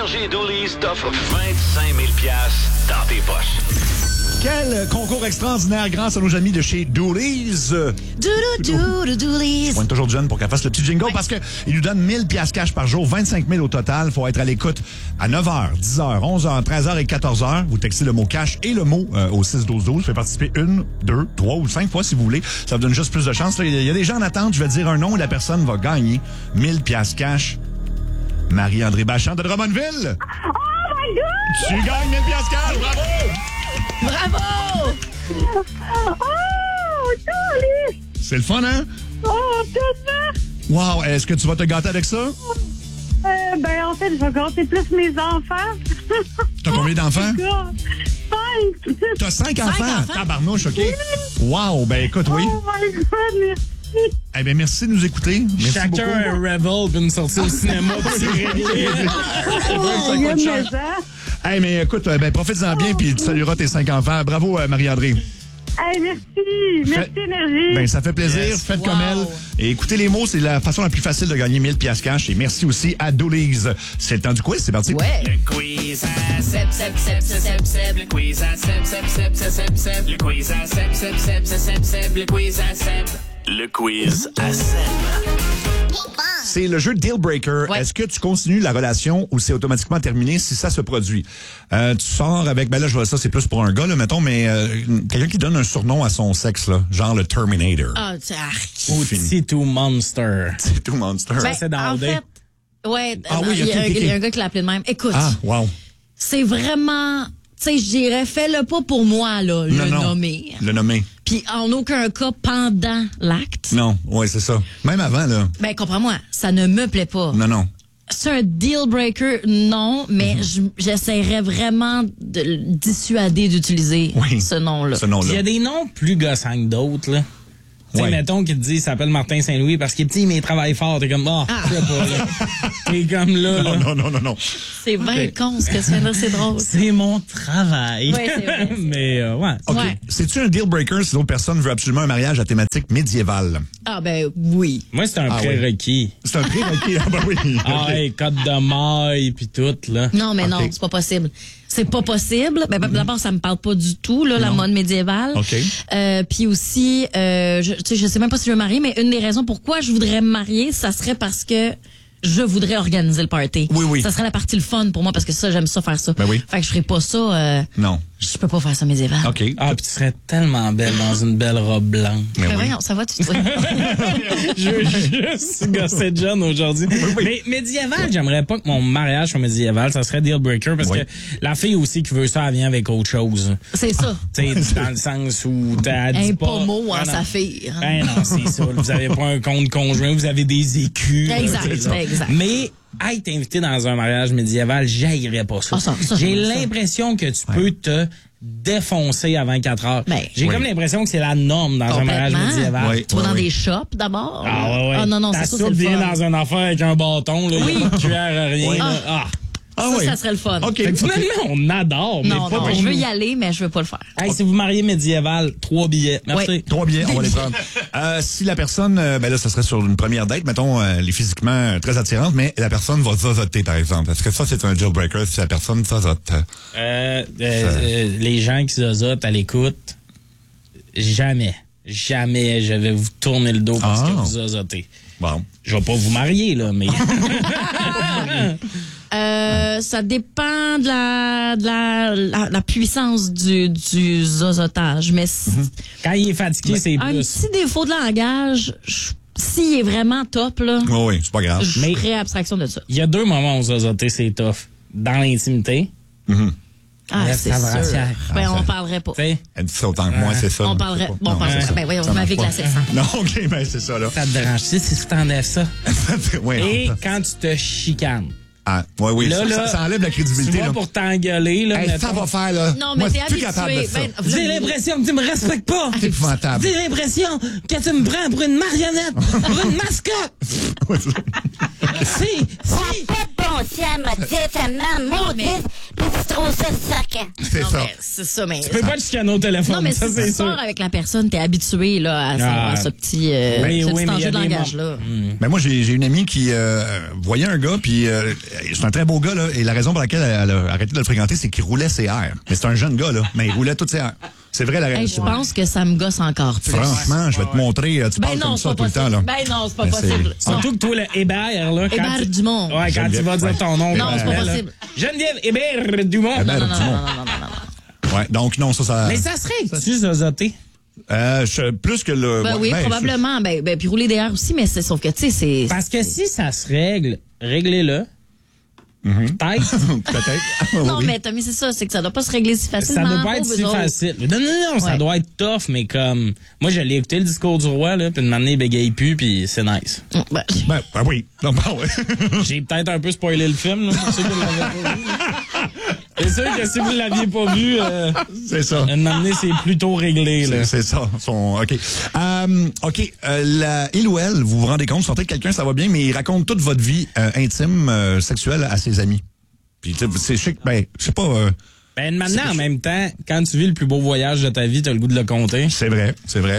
Énergie Doolies t'offre 25 000 $ dans tes poches. Quel concours extraordinaire grâce à nos amis de chez Doolies. Doolies. Je pointe toujours John pour qu'elle fasse le petit jingle parce qu'ils nous donnent 1000 $ cash par jour, 25 000 au total. Faut être à l'écoute à 9h, 10h, 11h, 13h et 14h. Vous textez le mot cash et le mot au 6-12-12. Vous pouvez participer 1, 2, 3 ou 5 fois si vous voulez. Ça vous donne juste plus de chance. Il y a des gens en attente. Je vais dire un nom et la personne va gagner 1000 $ cash. Marie-André Bachand de Drummondville. Oh my God! Tu gagnes 1000 $ cash. Bravo! Bravo! Oh, Doolies! C'est le fun, hein? Oh, tellement! Wow! Est-ce que tu vas te gâter avec ça? En fait, je vais gâter plus mes enfants. T'as combien d'enfants? 5! T'as 5 enfants? Tabarnouche, OK. Wow! Ben écoute, oui. Oh my God, merci! Eh bien, merci de nous écouter. Merci Chacun beaucoup. un Revel puis une sortie au cinéma puis c'est réglé. Oh, il y a de mes gens. Hey, mais écoute, profite-en bien puis tu salueras tes 5 enfants. Bravo, Marie-André. Hey, merci! Merci, Énergie! Ben, ça fait plaisir. Yes. Faites comme elle. Et écoutez les mots, c'est la façon la plus facile de gagner 1000 $ cash. Et merci aussi à Doolies. C'est le temps du quiz, c'est parti. Ouais. Le quiz à Seb, Seb, Seb, Seb, Seb, Seb. Le quiz à Seb, Seb, Seb, Seb, Seb, Seb. Le quiz à Seb, Seb, Seb, Seb, Seb, Seb. Le quiz à Seb. Le quiz à Seb. C'est le jeu Deal Breaker. Ouais. Est-ce que tu continues la relation ou c'est automatiquement terminé si ça se produit? Tu sors avec, là, je vois ça, c'est plus pour un gars, là, mettons, mais quelqu'un qui donne un surnom à son sexe, là, genre le Terminator. Ah, c'est arc. Ou fini. T2 Monster. C'est tout monster. Ben, c'est dans en le dé. fait, ouais, Ah oui, il y a ok, ok. il y a un gars qui l'a appelé de même. Écoute, Ah, wow. c'est vraiment, tu sais, je dirais, fais-le pas pour moi, là, le Non. nommer. Le nommer. Puis en aucun cas pendant l'acte. Non, ouais, c'est ça. Même avant, là. Ben, comprends-moi, ça ne me plaît pas. Non. C'est un deal breaker, non, mais j'essaierais vraiment de le dissuader d'utiliser Oui. ce nom-là. Ce Il y nom-là. a des noms plus gossants que d'autres, là. Tu sais, Ouais. mettons qu'il te dit, il s'appelle Martin Saint-Louis parce qu'il est petit, mais il travaille fort. T'es comme, je sais pas, là. T'es comme là, là. Non. C'est bien con ce que tu viens de dire, c'est drôle. C'est mon travail. Ouais, c'est vrai. Mais, ouais. OK. Ouais. C'est-tu un deal breaker si l'autre personne veut absolument un mariage à thématique médiévale? Ah, ben oui. Moi, c'est un Ah, prérequis. C'est un prérequis. Ah, ben oui. Ah, OK. hey, code de maille puis tout, là. Non, mais non, Ok. c'est pas possible. C'est pas possible. Ben, d'abord, ça me parle pas du tout, là, la mode médiévale. OK. Puis aussi, je sais même pas si je veux me marier, mais une des raisons pourquoi je voudrais me marier, ça serait parce que je voudrais organiser le party. Oui. Ça serait la partie le fun pour moi parce que ça, j'aime ça faire ça. Ben oui. Fait que je ferais pas ça. Non. Je peux pas faire ça médiéval. OK. Ah, puis tu serais tellement belle dans une belle robe blanche. Mais oui. Voyons, ça va, tu te Je veux juste gosser John aujourd'hui. Mais médiéval, j'aimerais pas que mon mariage soit médiéval. Ça serait deal breaker parce Oui. que la fille aussi qui veut ça, elle vient avec autre chose. C'est ça. Tu sais, dans le sens où t'as dit Un pas... pommeau en Ah, non. saphir. Ben non, c'est ça. Vous avez pas un compte conjoint, vous avez des écus. Exact, C'est ça. exact. Mais être invité dans un mariage médiéval, j'haïrais pas ça. Ah, ça, J'ai j'aimerais ça. l'impression que tu peux te défoncer avant 4 heures. Ben, J'ai oui. comme l'impression que c'est la norme dans un mariage Complètement. médiéval. Oui. Tu vas dans des shops d'abord. Ah ouais. Ah non, Ta c'est ça, soupe c'est le vient fun. dans un affaire avec un bâton, là. Oui. Il y a pas de cuillère, rien. Oui. là. Ah. Ah, Ça, oui. ça serait le fun. OK. Fait que finalement, on adore, mais Non, pas non, pour je veux nous. y aller, mais je veux pas le faire. Hey, si vous mariez médiéval, 3 billets. Merci. Oui. 3 billets, on va les prendre. Si la personne, là, ça serait sur une première date, mettons, elle est physiquement très attirante, mais la personne va zozoter, par exemple. Est-ce que ça, c'est un deal breaker si la personne zozote? Les gens qui zozotent à l'écoute, jamais je vais vous tourner le dos parce Ah. que vous zozotez. Bon. Je vais pas vous marier, là, mais... Ça dépend de la puissance du zozotage, mais Quand il est fatigué, c'est un plus. petit défaut de langage, s'il est vraiment top, là, Oui, c'est pas grave. je Mais- ferais abstraction de ça. Il y a 2 moments où zozoter, c'est tough. Dans l'intimité, Ah, La c'est savatière. sûr. Ben, on parlerait pas. tu sais, Elle dit ça autant que moi, c'est ça. On parlerait. Bon, on parlerait c'est pas. ça. Ben, voyons, Ça vous marche m'avez pas. glacé le sang. Non, OK, ben, c'est ça, là. ça te dérange. Tu sais, si tu t'enlèves ça. Oui. Et quand tu te chicanes, Ah, oui. Là, Ça enlève la tu crédibilité, vas là. pour t'engueuler, là, Hey, ça mettons. va faire, là. Non, mais Moi, t'es je suis plus capable de habitué. ça. Ben, J'ai l'impression que tu me respectes pas. C'est épouvantable. J'ai l'impression que tu me prends pour une marionnette, pour une mascotte. Si. Pas de bon sens, m'a dit, ça m'a maudit. tu trouves ça saquant. C'est Non, ça. mais c'est ça, mais. Tu peux pas te chicaner au téléphone, Non, mais ça si c'est tu sûr. sors avec la personne, t'es habitué là, à ce petit, Oui, ce oui, petit mais il y enjeu a de des langage-là. Mais moi, j'ai une amie qui voyait un gars, puis c'est un très beau gars, là, et la raison pour laquelle elle a arrêté de le fréquenter, c'est qu'il roulait ses airs. Mais c'est un jeune gars, là, mais il roulait toutes ses airs. C'est vrai, la Hey, réalité. je pense que ça me gosse encore plus. Franchement, je vais te montrer, tu parles comme ça tout le temps, là. Ben non, c'est pas Mais possible. c'est- Non. Surtout que toi, le Hébert, là. quand Hébert tu- Dumont. Ouais, quand tu vas dire ouais. ton nom. Non, c'est pas là. possible. Geneviève Hébert Dumont. Hébert Non, non, Dumont. non, non, non, non, non. Ouais, donc non, ça. Mais ça serait que tu zozoté. Plus que le. Ben ouais, oui, ben, probablement. Ben, puis rouler des airs aussi, mais c'est sauf que, tu sais, c'est. Parce que si ça se règle, réglez-le. Peut-être. Peut-être. Non, Oui. mais Tommy, c'est ça, c'est que ça doit pas se régler si Ça facilement. doit pas être pauvres si autres. facile. Non, ça Ouais. doit être tough, mais comme. Moi, j'allais écouter le discours du roi, là, puis de m'amener, il bégaye plus, puis c'est nice. Ben, Ben oui. Non, ben ouais. J'ai peut-être un peu spoilé le film, là, pour ceux qui l'avaient pas vu. C'est sûr que si vous l'aviez pas vu, C'est ça. de m'amener, c'est plutôt réglé, là. C'est ça. OK. Il ou elle, vous vous rendez compte, sortez de quelqu'un, ça va bien, mais il raconte toute votre vie intime, sexuelle à ses amis. Puis, tu sais, c'est chic. Ben, je sais pas. Ben, maintenant, en même temps, quand tu vis le plus beau voyage de ta vie, t'as le goût de le compter. C'est vrai, c'est vrai.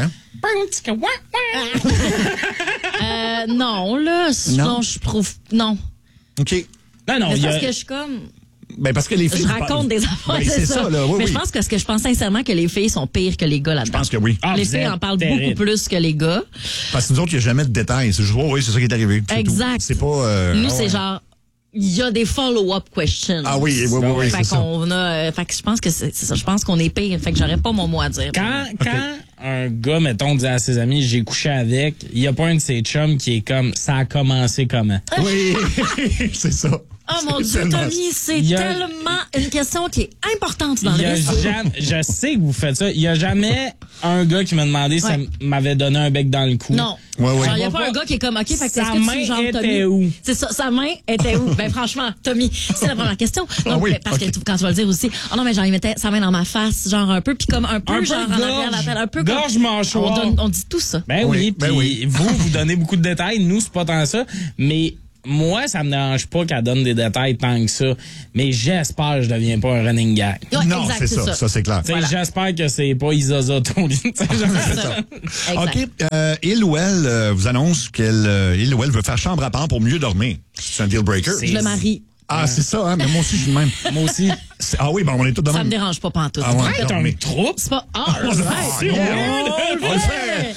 non, là, sinon, je trouve. Non. OK. Non, Mais il y parce a... que je suis comme. Ben, parce que les filles. Je raconte des affaires, Ben, c'est ça, là. Oui, mais oui. je pense que je pense sincèrement que les filles sont pires que les gars là-dedans. Je pense que oui. Ah, Les vous filles êtes en parlent terrible. beaucoup plus que les gars. Parce que nous autres, il n'y a jamais de détails. C'est juste, oui, c'est ça qui est arrivé. C'est Exact. tout. C'est pas. Nous, ah c'est ouais. genre, il y a des follow-up questions. Ah oui, oui, Fait c'est ça. qu'on a, fait que je pense que c'est ça. Je pense qu'on est pire. Fait que j'aurais pas mon mot à dire. Quand un gars, mettons, dit à ses amis, j'ai couché avec, il y a pas un de ses chums qui est comme, ça a commencé comment? Oui, c'est ça. Oh mon C'est Dieu, tellement- Tommy, c'est Il y a- tellement une question qui est importante dans Il le y a réseau. jamais, je sais que vous faites ça. Il y a jamais un gars qui m'a demandé si ça Ouais. m'avait donné un bec dans le cou. Non. Ouais, ouais. Genre, il n'y a On va pas un pas- gars qui est comme, OK, fait que Sa est-ce que main tu genre était Tommy? où? C'est ça, sa main était où? Ben, franchement, Tommy, c'est la première question. Ah oui, parce ok. que quand tu vas le dire aussi, oh non, mais genre, il mettait sa main dans ma face, genre un peu, puis comme un peu, Un peu genre en arrière, la tête, un peu comme. gorge mâchoire. On dit tout ça. Ben Oui, oui, ben puis oui. vous donnez beaucoup de détails. Nous, c'est pas tant ça. Mais moi, ça me dérange pas qu'elle donne des détails tant que ça. Mais j'espère que je deviens pas un running gag. Ouais, Non, exact, c'est ça. Ça, c'est clair. Tu sais, Voilà. J'espère que c'est pas Isaza Tony. C'est ça. Exact. OK. Il ou elle vous annonce il ou elle veut faire chambre à part pour mieux dormir. C'est un deal breaker. C'est- Je le marie. Ah, c'est ça, hein? Mais moi aussi, je suis le même. Moi aussi. Ah oui, bon, on est tous de Ça même. me dérange pas pantoute. Ah ouais. T'es un troupe. C'est pas. Ah, Ah, right. non. On le fait.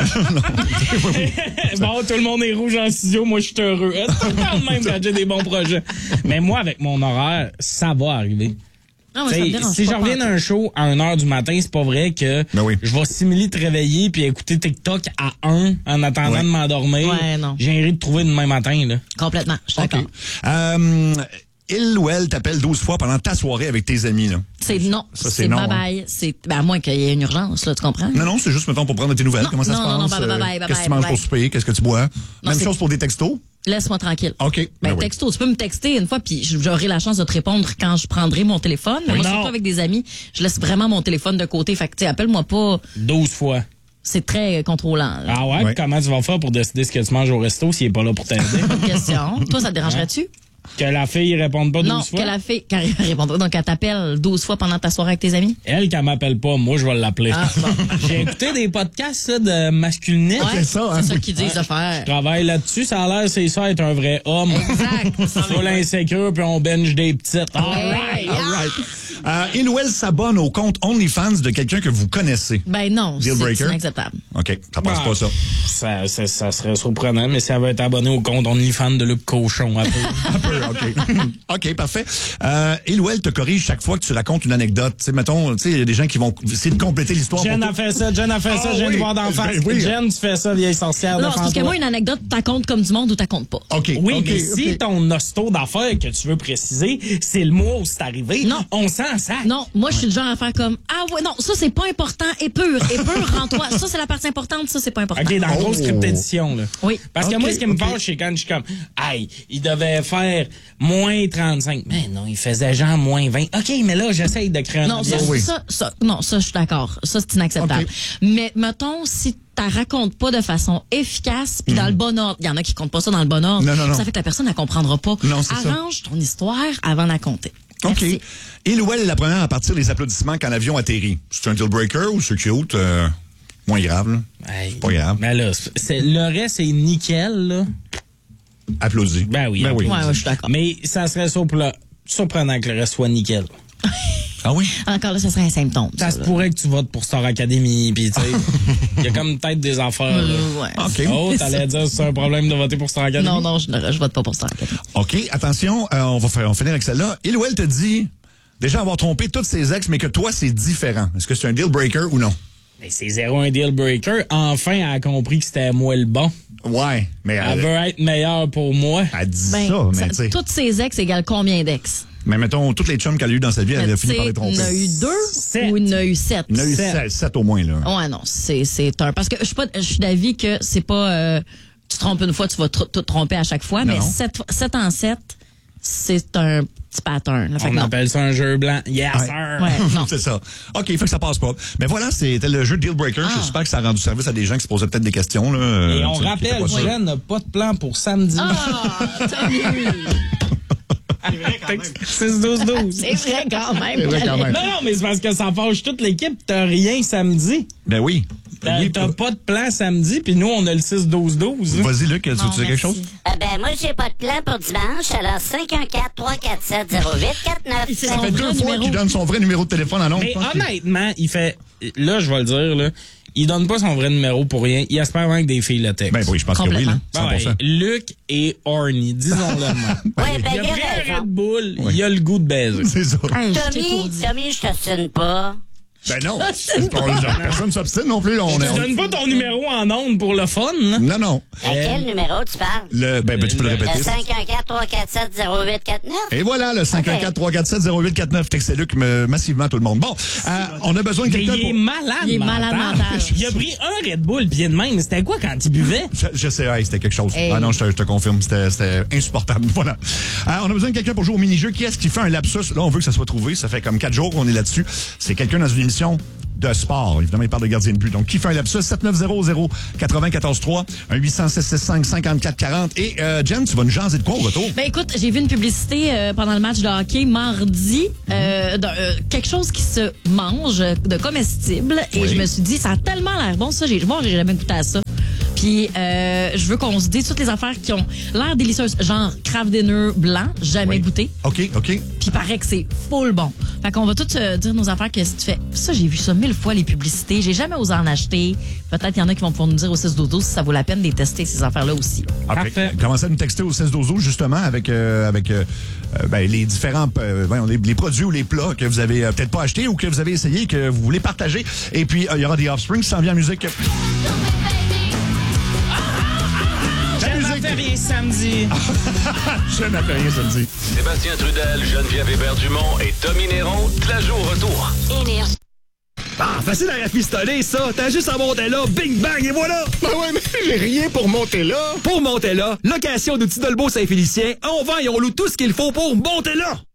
Bon, tout le monde est rouge en studio. Moi, je suis heureux. C'est tout le temps le même quand j'ai des bons projets. Mais moi, avec mon horaire, ça va arriver. Non, mais ça me T'sais, dérange si je pas reviens pantoute. d'un show à 1h du matin, c'est pas vrai que Ben oui. je vais simuler te réveiller puis écouter TikTok à 1 en attendant Ouais. de m'endormir. Ouais, non. J'ai envie de trouver demain matin, là. Complètement. Je suis OK. d'accord. Il ou elle t'appelle 12 fois pendant ta soirée avec tes amis, là. C'est non. Ça, c'est C'est non, bye-bye. C'est, ben, à moins qu'il y ait une urgence, là, tu comprends? Non, non, c'est juste, mettons, pour prendre tes nouvelles. Non, Comment ça non, se non, passe? non, bye, Qu'est-ce que tu manges bye. pour souper? Qu'est-ce que tu bois? Non, Même c'est- chose pour des textos? Laisse-moi tranquille. OK. Ben, Ben oui. texto, tu peux me texter une fois, puis j'aurai la chance de te répondre quand je prendrai mon téléphone. Mais Oui, moi, non. surtout avec des amis, je laisse vraiment mon téléphone de côté. Fait que, tu sais, appelle-moi pas. 12 fois. C'est très contrôlant. là. Ah ouais? Ouais. Comment tu vas faire pour décider ce que tu manges au resto s'il est pas là pour t'aider? Bonne question. Toi, ça te dérangerait-tu? Que la fille réponde pas 12 Non, fois? qu'elle a fait, qu'elle répondra. Donc, elle t'appelle 12 fois pendant ta soirée avec tes amis? Elle, qu'elle m'appelle pas, moi, je vais l'appeler. Ah, bon. J'ai écouté des podcasts ça, de masculinité. Ouais, c'est ça, hein, c'est ça oui. qu'ils disent de faire. Je travaille là-dessus, ça a l'air, c'est ça, être un vrai homme. Exact. Full insécure, puis on binge des petites. All Hey, right. Il ou elle s'abonne au compte OnlyFans de quelqu'un que vous connaissez. Ben non, Deal c'est breaker? inacceptable. OK, ça passe pas, ça. Ça serait surprenant, mais si elle veut être abonnée au compte OnlyFans de Luc Cochon, un peu. Un peu, OK. OK, parfait. Il ou elle te corrige chaque fois que tu racontes une anecdote. Tu sais, mettons, tu sais, il y a des gens qui vont essayer de compléter l'histoire. Jen pour a fait ça, Jen a fait ça, Ah je viens de oui. voir d'en face. Ben oui. Jen, tu fais ça, vieille sorcière. Non, c'est parce que défends-toi. moi, une anecdote, t'as compte comme du monde ou t'as compte pas. OK. Oui, OK, mais si OK. ton hosto d'affaires que tu veux préciser, c'est le mois où c'est arrivé, Non. on s'en sac. Non, moi, je suis le genre à faire comme, ah ouais, non, ça, c'est pas important, épure, rends-toi. Ça, c'est la partie importante, ça, c'est pas important. OK, dans la Oh. grosse script édition, là. Oui. Parce que OK, moi, ce qui me OK. fâche, c'est quand je suis comme, hey, il devait faire moins 35. Mais non, il faisait genre moins 20. OK, mais là, j'essaye de créer un Non, ça, ambiance. oui. non, ça, je suis d'accord. Ça, c'est inacceptable. OK. Mais, mettons, si t'as racontes pas de façon efficace puis dans le bon ordre, il y en a qui comptent pas ça dans le bon ordre. Non, non, non. Ça fait que la personne ne comprendra pas. Non, c'est ça. Arrange ton histoire avant de la compter. OK. Merci. Il ou elle est la première à partir des applaudissements quand l'avion atterrit. C'est un deal breaker ou c'est cute? Moins grave, là. Hey, Pas grave. Mais là, le reste, c'est nickel, là. Applaudis. Ben oui. oui. Ouais, je suis d'accord. Mais ça serait surprenant que le reste soit nickel. Ah oui? Encore là, ça serait un symptôme. Ça se là. pourrait que tu votes pour Star Academy, puis tu sais, il y a comme peut-être des affaires. Là. Ouais. OK. Oh, t'allais dire c'est un problème de voter pour Star Academy? Non, je vote pas pour ça. OK, attention, on va finir avec celle-là. Il ou elle te dit déjà avoir trompé toutes ses ex, mais que toi, c'est différent. Est-ce que c'est un deal breaker ou non? Mais c'est zéro un deal breaker. Enfin, elle a compris que c'était moi le bon. Ouais, mais Elle veut être meilleure pour moi. elle dit Ben, ça, mais tu sais. toutes ses ex égale combien d'ex? Mais mettons, toutes les chums qu'elle a eues dans sa vie, elle a fini par les tromper. Il y en a eu 2 Sept. ou il y en a eu 7? Il y en a eu Sept. 7 au moins, là. Ouais, non, c'est un. Parce que je suis d'avis que c'est pas. Tu trompes une fois, tu vas te tromper à chaque fois, Non. mais 7 en 7, c'est un petit pattern. Là. Fait On que non. appelle ça un jeu blanc. Yes, Ouais. sir. Ouais, non. C'est ça. OK, il faut que ça passe pas. Mais voilà, c'était le jeu Deal Breaker. J'espère que ça a rendu service à des gens qui se posaient peut-être des questions. Là, Et on qui étaient rappelle, pas sûrs. Jen n'a pas de plan pour samedi. Ah, t'as vu. 6-12-12. C'est vrai quand même. C'est vrai quand même. Non, mais c'est parce que ça fâche toute l'équipe. T'as rien samedi. Ben oui. Oui, T'as pas de plan samedi, puis nous, on a le 6-12-12. Vas-y, Luc, tu veux dire quelque chose? Ben, moi, j'ai pas de plan pour dimanche, alors 514-347-0849. Ça fait 2 fois qu'il donne son vrai numéro de téléphone à l'autre. Mais honnêtement, il fait... Là, je vais le dire, là, il donne pas son vrai numéro pour rien. Il espère vraiment que des filles le textent. Ben oui, je pense que oui, là. 100%. Ouais, Luc est horny, disons-le moi. Ouais, ben, Il a pris un raison. Red Bull, il a le goût de baiser. C'est ça. Hey, je t'ai Tommy, dit. Tommy, je t'obstine pas. Ben non. Personne s'obstine non plus. On Tu est, donnes pas ton numéro en ondes pour le fun, là? Non, non. À quel numéro tu parles? Ben, tu peux le Le répéter. 514-347-0849? Et voilà, le 514-347-0849. Textez Luc massivement tout le monde. Bon, on a besoin de Mais quelqu'un il est pour... malade Il est malade mental. Il a pris un Red Bull pied de même. C'était quoi quand il buvait? Je sais, hey, c'était quelque chose. Hey. Ah non, je te confirme, c'était insupportable. Voilà. On a besoin de quelqu'un pour jouer au mini-jeu. Qui est-ce qui fait un lapsus? Là, on veut que ça soit trouvé. Ça fait comme 4 jours qu'on est là-dessus. C'est quelqu'un dans une émission de sport. Évidemment, il parle de gardien de but. Donc, qui fait un lapsus? 7900-943, un 800-665-5440. Et Jen, tu vas nous jaser de quoi au retour? Ben écoute, j'ai vu une publicité pendant le match de hockey mardi, quelque chose qui se mange de comestible, et Oui. je me suis dit, ça a tellement l'air bon, ça, j'ai jamais goûté à ça. Puis je veux qu'on se dise toutes les affaires qui ont l'air délicieuses, genre Kraft Dinner blanc, jamais Oui. goûté. OK. Puis paraît que c'est full bon. Fait qu'on va tous dire nos affaires que si tu fais ça, j'ai vu ça 1000 fois les publicités, j'ai jamais osé en acheter. Peut-être qu'il y en a qui vont pouvoir nous dire au 6-12-12 si ça vaut la peine de les tester ces affaires-là aussi. OK. Parfait. Commencez à nous texter au 16-12-12, justement, avec les différents les produits ou les plats que vous avez peut-être pas achetés ou que vous avez essayé, que vous voulez partager. Et puis, il y aura des Offspring qui s'en vient en musique. J'aime faire rien samedi. Je n'appelle rien samedi. Sébastien Trudel, Geneviève Hébert-Dumont et Tommy Néron, de la joue au retour. Énergie. Ah, facile à rafistoler, ça. T'as juste à monter là, bing bang, et voilà. Ben ouais, mais j'ai rien pour monter là. Pour monter là, location d'outils Dolbeau Saint-Félicien, on vend et on loue tout ce qu'il faut pour monter là.